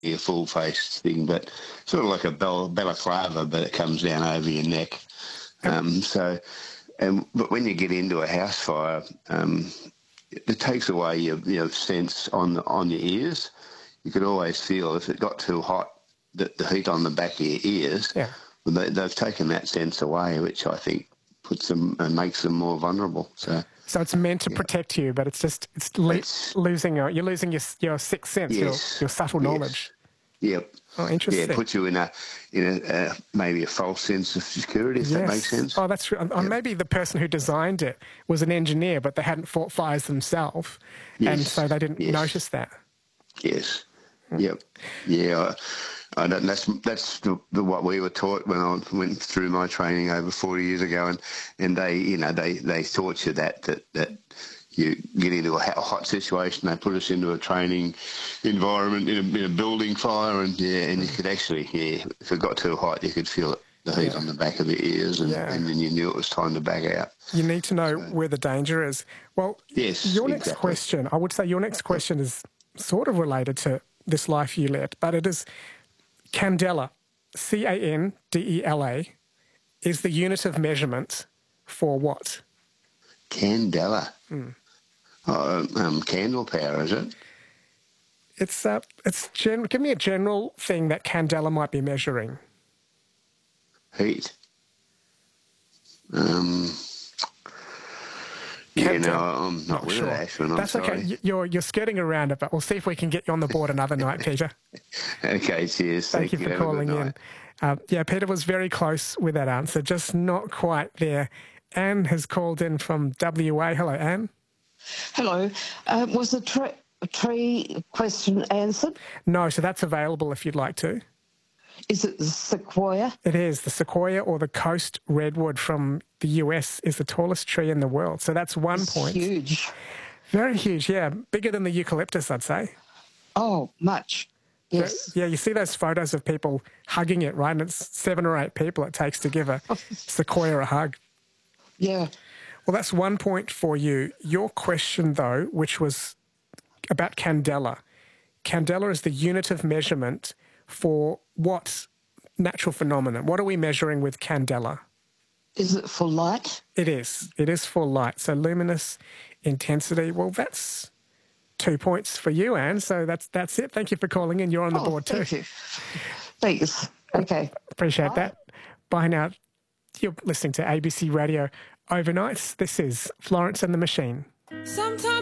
a full-face thing, but sort of like a balaclava, but it comes down over your neck. But when you get into a house fire, it takes away your sense on your ears. You could always feel if it got too hot, the heat on the back of your ears. Yeah. Well, they've taken that sense away, which I think puts them and makes them more vulnerable. So it's meant to protect you, but losing you're losing your sixth sense, yes, your subtle knowledge. Yep. Oh, interesting. Yeah, it puts you in a maybe a false sense of security, if that makes sense. Oh, that's true. Maybe the person who designed it was an engineer, but they hadn't fought fires themselves, and so they didn't notice that. Yes. Yep. Yeah. That's what we were taught when I went through my training over 40 years ago, and they taught you that you get into a hot situation. They put us into a training environment in a building fire, and you could actually, if it got too hot, you could feel the heat on the back of your ears, and then you knew it was time to back out. You need to know where the danger is. Well, your next question, I would say your next question is sort of related to this life you led, but it is candela, Candela, is the unit of measurement for what? Candela. Candle power, is it? Give me a general thing that candela might be measuring. Heat. I'm not with it, Ashwin. That's okay. You're skirting around it, but we'll see if we can get you on the board another night, Peter. Okay, cheers. Thank you for calling in. Peter was very close with that answer, just not quite there. Anne has called in from WA. Hello, Anne. Hello. Was the tree question answered? No, so that's available if you'd like to. Is it the sequoia? It is. The sequoia or the coast redwood from the US is the tallest tree in the world. So that's 1 point. Huge. Very huge, yeah. Bigger than the eucalyptus, I'd say. Oh, much. Yes. Yeah, you see those photos of people hugging it, right? And it's 7 or 8 people it takes to give a sequoia a hug. Yeah. Well, that's 1 point for you. Your question, though, which was about candela. Candela is the unit of measurement for what natural phenomenon? What are we measuring with candela? Is it for light? It is. It is for light. So luminous intensity. Well, that's 2 points for you, Anne. So that's it. Thank you for calling in. You're on the board too. Thank you. Thanks. Okay. Appreciate that. Bye now. You're listening to ABC Radio Overnights. This is Florence and the Machine. Sometimes